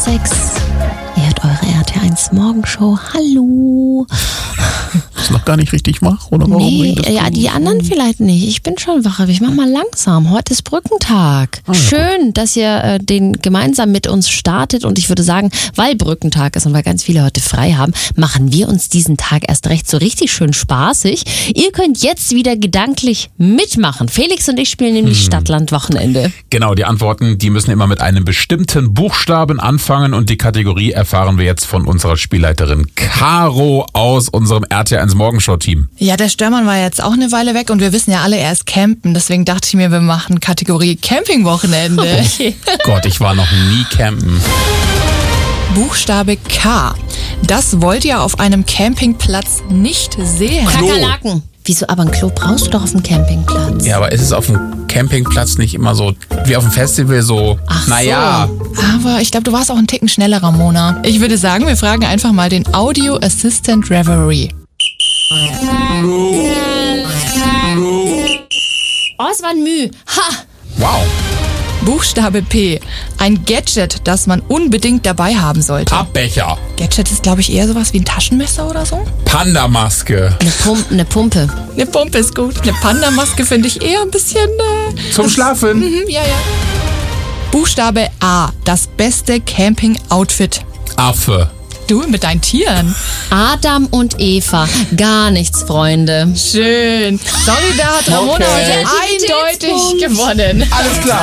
6. Ihr hört eure RT1 Morgenshow. Hallo. Ist noch gar nicht richtig wach, oder warum? Nee, ja, die anderen vielleicht nicht. Ich bin schon wach, aber ich mach mal langsam. Heute ist Brückentag. Schön, dass ihr den gemeinsam mit uns startet, und ich würde sagen, weil Brückentag ist und weil ganz viele heute frei haben, machen wir uns diesen Tag erst recht so richtig schön spaßig. Ihr könnt jetzt wieder gedanklich mitmachen. Felix und ich spielen nämlich Stadtland-Wochenende. Genau, die Antworten, die müssen immer mit einem bestimmten Buchstaben anfangen, und die Kategorie erfahren wir jetzt von unserer Spielleiterin Caro aus unserem RT1 Morgenshow-Team. Ja, der Störmann war jetzt auch eine Weile weg und wir wissen ja alle, er ist campen. Deswegen dachte ich mir, wir machen Kategorie Campingwochenende. Okay. Gott, ich war noch nie campen. Buchstabe K. Das wollt ihr auf einem Campingplatz nicht sehen. Kakerlaken. Wieso, aber ein Klo brauchst du doch auf dem Campingplatz? Ja, aber ist es auf dem Campingplatz nicht immer so, wie auf dem Festival so, Ach naja. Aber ich glaube, du warst auch einen Ticken schneller, Ramona. Ich würde sagen, wir fragen einfach mal den Audio Assistant Reverie. Oh, es war ein Müh. Ha! Wow. Buchstabe P. Ein Gadget, das man unbedingt dabei haben sollte. Pappbecher. Gadget ist, glaube ich, eher sowas wie ein Taschenmesser oder so. Pandamaske. Eine Pumpe. Eine Pumpe ist gut. Eine Pandamaske finde ich eher ein bisschen... Zum Schlafen. Ja. Buchstabe A. Das beste Camping-Outfit. Affe. Du mit deinen Tieren. Adam und Eva. Gar nichts, Freunde. Schön. Sorry, da hat Ramona Okay. heute eindeutig gewonnen. Alles klar.